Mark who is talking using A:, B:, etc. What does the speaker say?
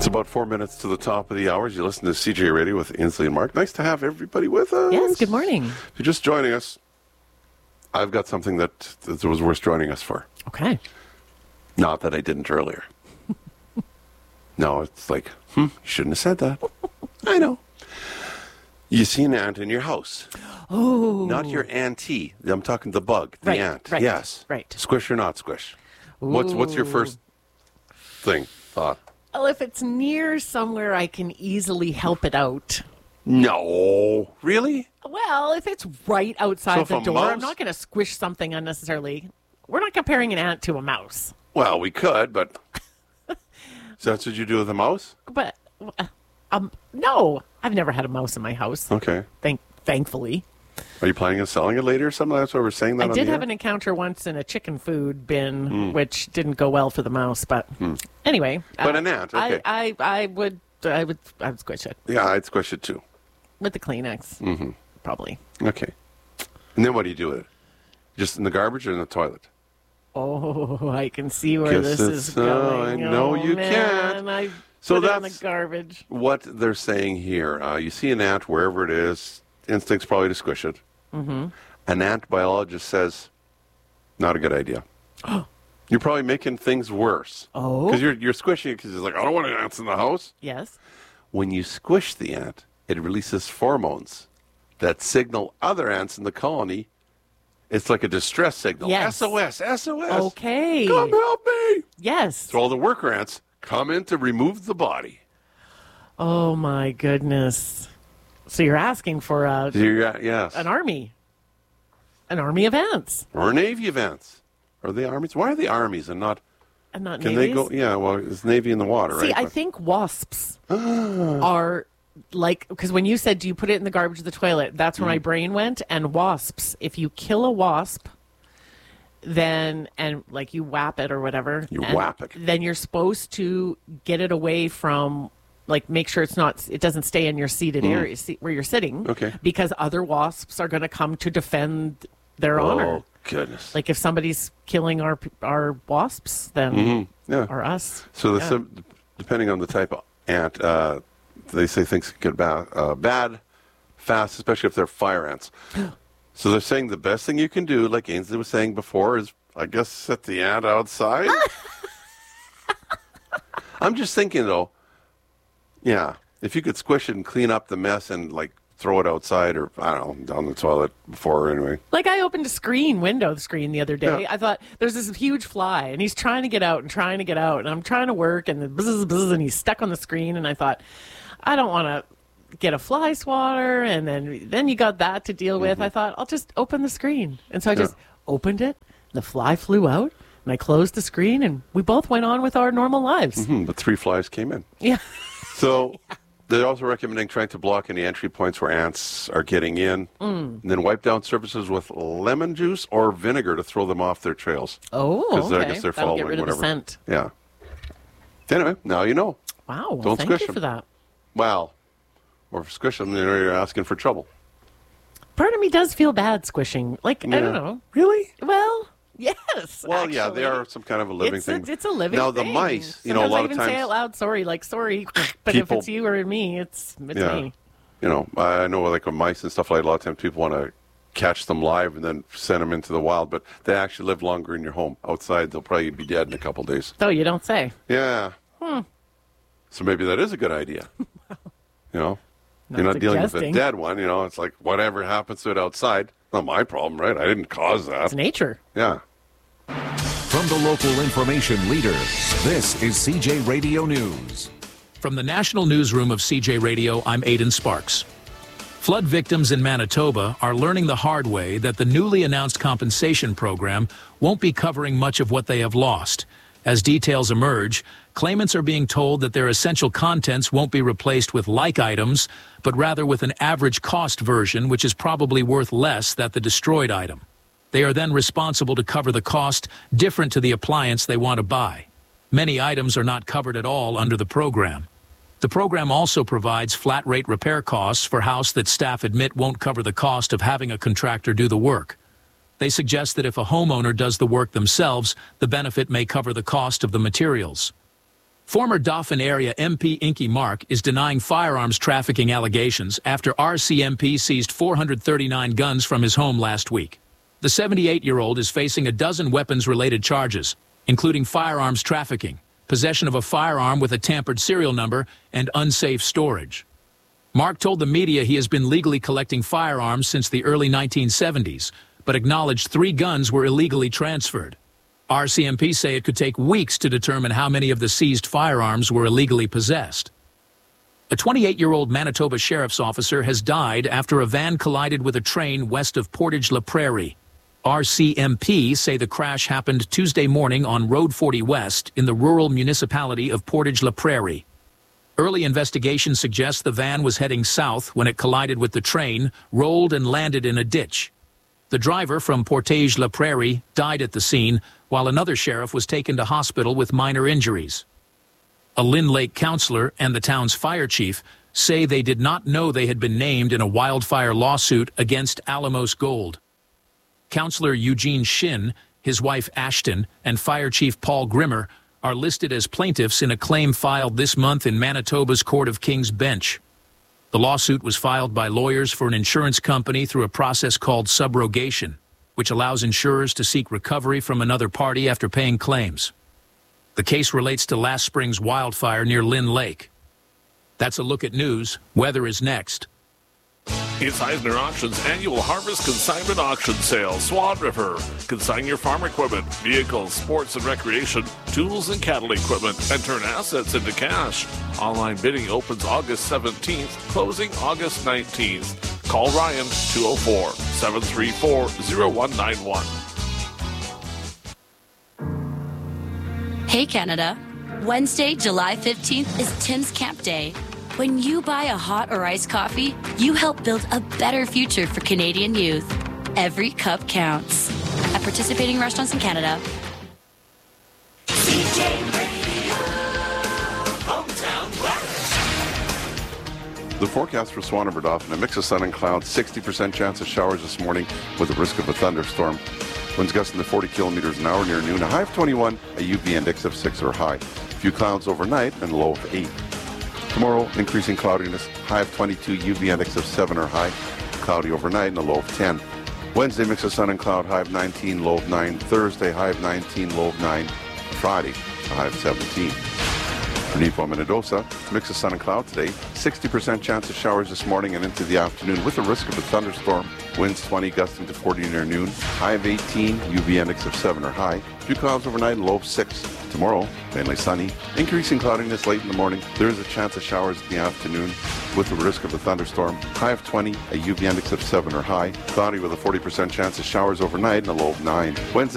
A: It's about 4 minutes to the top of the hour. You listen to CJ Radio with Inslee and Mark. Nice to have everybody with us.
B: Yes, good morning.
A: If you're just joining us, I've got something that was worth joining us for.
B: Okay.
A: Not that I didn't earlier. No, it's like, you shouldn't have said that. I know. You see an ant in your house.
B: Oh.
A: Not your auntie. I'm talking the bug, the ant.
B: Right,
A: yes.
B: right.
A: Squish or not squish? What's your first thought?
B: Well, if it's near somewhere I can easily help it out.
A: No. Really?
B: Well, if it's right outside
A: So
B: the
A: if a
B: door, I'm
A: mouse-
B: not going to squish something unnecessarily. We're not comparing an ant to a mouse.
A: Well, we could, but... So that's what you do with a mouse?
B: But, no. I've never had a mouse in my house.
A: Okay.
B: Thankfully.
A: Are you planning on selling it later or something? That's why we're saying that
B: I
A: on
B: did
A: the
B: have
A: air?
B: an encounter once in a chicken food bin, which didn't go well for the mouse. But anyway,
A: But an ant, okay.
B: I would squish it
A: Yeah, I'd squish it too.
B: with the Kleenex, probably.
A: Okay. And then what do you do with it? Just in the garbage or in the toilet?
B: Oh, I can see where
A: Guess
B: this is
A: it's-
B: going.
A: I know
B: oh,
A: you
B: man,
A: can't.
B: I
A: So
B: put it in the
A: that's-
B: garbage.
A: What they're saying here, you see an ant wherever it is, instinct's probably to squish it. Mm-hmm. An ant biologist says, not a good idea. You're probably making things worse.
B: Oh.
A: Because you're squishing it because it's like, I don't want ants in the house.
B: Yes.
A: When you squish the ant, it releases pheromones that signal other ants in the colony. It's like a distress signal.
B: Yes.
A: SOS, SOS.
B: Okay.
A: Come help me.
B: Yes.
A: So all the worker ants come in to remove the body.
B: Oh my goodness. So you're asking for
A: Yes.
B: an army of ants,
A: Or Navy events. Are they armies? Why are they armies and not...
B: and not
A: Can
B: navies.
A: they go... Yeah, well, it's Navy in the water,
B: See,
A: right?
B: I
A: But-
B: think wasps are like, because when you said, do you put it in the garbage or the toilet? That's where my brain went. And wasps, if you kill a wasp, then, and like you whap it or whatever.
A: You
B: and
A: whap it.
B: Then you're supposed to get it away from, like, make sure it doesn't stay in your seated area where you're sitting.
A: Okay.
B: Because other wasps are going to come to defend their honor.
A: Oh, goodness.
B: Like if somebody's killing our wasps, then
A: Yeah.
B: or us.
A: So
B: Yeah.
A: depending on the type of ant, they say things can get bad fast, especially if they're fire ants. So they're saying the best thing you can do, like Ainsley was saying before, is, I guess, set the ant outside. I'm just thinking, though, yeah, if you could squish it and clean up the mess and, like, throw it outside or, I don't know, down the toilet before anyway.
B: Like I opened a window screen the other day.
A: Yeah.
B: I thought there's this huge fly and he's trying to get out and I'm trying to work and and he's stuck on the screen and I thought, I don't want to get a fly swatter and then you got that to deal with. I thought I'll just open the screen. And so I just opened it. The fly flew out and I closed the screen and we both went on with our normal lives.
A: But 3 flies came in.
B: Yeah.
A: So they're also recommending trying to block any entry points where ants are getting in, and then wipe down surfaces with lemon juice or vinegar to throw them off their trails.
B: Oh,
A: Because
B: okay.
A: I guess they're
B: That'll
A: following
B: get rid
A: whatever.
B: of the scent.
A: Yeah. Anyway, now you know.
B: Wow. Well,
A: Don't
B: thank
A: squish
B: you
A: them.
B: for that.
A: Well, or if you squish them, you're asking for trouble.
B: Part of me does feel bad squishing. Like, I
A: Yeah.
B: don't know.
A: Really?
B: Well, yes.
A: Well, yeah, they
B: actually.
A: are some kind of a living thing.
B: It's a living
A: now,
B: thing.
A: the mice, you know, a
B: Sometimes
A: lot
B: I
A: of
B: even say
A: times,
B: out loud, sorry, but
A: People-
B: if it's you or me, it's
A: yeah,
B: me.
A: you know, I know like with mice and stuff like that, a lot of times people want to catch them live and then send them into the wild, but they actually live longer in your home. Outside, they'll probably be dead in a couple days.
B: So you don't say.
A: Yeah. So maybe that is a good idea. You know, you're not dealing with a
B: suggesting.
A: dead one. You know, it's like whatever happens to it outside, not my problem, right? I didn't cause that.
B: It's nature.
A: Yeah.
C: From the local information leader, this is CJ Radio News.
D: From the National Newsroom of CJ Radio, I'm Aidan Sparks. Flood victims in Manitoba are learning the hard way that the newly announced compensation program won't be covering much of what they have lost. As details emerge, claimants are being told that their essential contents won't be replaced with like items, but rather with an average cost version, which is probably worth less than the destroyed item. They are then responsible to cover the cost different to the appliance they want to buy. Many items are not covered at all under the program. The program also provides flat-rate repair costs for house that staff admit won't cover the cost of having a contractor do the work. They suggest that if a homeowner does the work themselves, the benefit may cover the cost of the materials. Former Dauphin area MP Inky Mark is denying firearms trafficking allegations after RCMP seized 439 guns from his home last week. The 78-year-old is facing a dozen weapons-related charges, including firearms trafficking, possession of a firearm with a tampered serial number, and unsafe storage. Mark told the media he has been legally collecting firearms since the early 1970s, but acknowledged 3 guns were illegally transferred. RCMP say it could take weeks to determine how many of the seized firearms were illegally possessed. A 28-year-old Manitoba sheriff's officer has died after a van collided with a train west of Portage-La Prairie. RCMP say the crash happened Tuesday morning on Road 40 West in the rural municipality of Portage-La Prairie. Early investigation suggests the van was heading south when it collided with the train, rolled and landed in a ditch. The driver from Portage-La Prairie died at the scene, while another sheriff was taken to hospital with minor injuries. A Lynn Lake councillor and the town's fire chief say they did not know they had been named in a wildfire lawsuit against Alamos Gold. Councillor Eugene Shin, his wife Ashton, and Fire Chief Paul Grimmer are listed as plaintiffs in a claim filed this month in Manitoba's Court of King's Bench. The lawsuit was filed by lawyers for an insurance company through a process called subrogation, which allows insurers to seek recovery from another party after paying claims. The case relates to last spring's wildfire near Lynn Lake. That's a look at news. Weather is next.
E: It's Eisner Auctions annual Harvest Consignment Auction Sale, Swan River. Consign your farm equipment, vehicles, sports and recreation, tools and cattle equipment, and turn assets into cash. Online bidding opens August 17th, closing August 19th. Call Ryan 204-734-0191.
F: Hey Canada, Wednesday, July 15th is Tim's Camp Day. When you buy a hot or iced coffee, you help build a better future for Canadian youth. Every cup counts. At participating restaurants in Canada.
E: CJ Radio, Hometown West.
A: The forecast for Swan River Dauphin, a mix of sun and clouds, 60% chance of showers this morning with a risk of a thunderstorm. Winds gusting to 40 kilometers an hour near noon, a high of 21, a UV index of 6 or high. A few clouds overnight and low of 8. Tomorrow, increasing cloudiness, high of 22, UV index of 7 or high, cloudy overnight and a low of 10. Wednesday, mix of sun and cloud, high of 19, low of 9. Thursday, high of 19, low of 9. Friday, a high of 17. For Nepo Minnedosa, mix of sun and cloud today, 60% chance of showers this morning and into the afternoon with a risk of a thunderstorm. Winds 20, gusting to 40 near noon, high of 18, UV index of 7 or high. A few clouds overnight and low of 6. Tomorrow, mainly sunny, increasing cloudiness late in the morning. There is a chance of showers in the afternoon with the risk of a thunderstorm. High of 20, a UV index of 7 or high. Cloudy with a 40% chance of showers overnight and a low of 9. Wednesday.